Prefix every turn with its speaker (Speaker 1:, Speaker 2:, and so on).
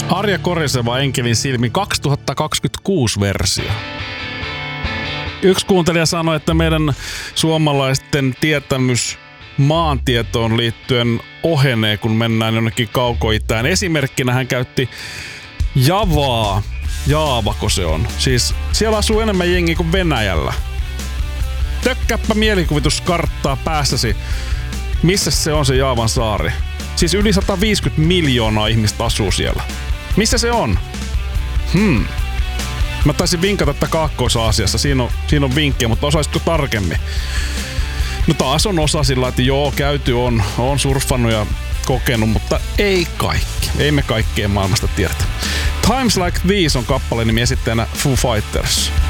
Speaker 1: Arja Koriseva Enkelin silmin 2026 versio. Yksi kuuntelija sanoi, että meidän suomalaisten tietämys maantietoon liittyen ohenee, kun mennään jonnekin kaukoitään. Esimerkkinä hän käytti Javaa. Jaavako se on? Siis siellä asuu enemmän jengiä kuin Venäjällä. Tökkääpä mielikuvituskarttaa päässäsi. Missä se on se Jaavan saari? Siis yli 150 miljoonaa ihmistä asuu siellä. Missä se on? Mä taisin vinkata tätä Kaakkois-Aasiassa. Siinä on vinkkejä, mutta osaisitko tarkemmin? No taas on osa sillä, että joo, käyty on surffannut ja kokenut, mutta ei kaikki. Ei me kaikkea maailmasta tiedetä. Times Like These on kappaleen nimi, esittäjänä Foo Fighters.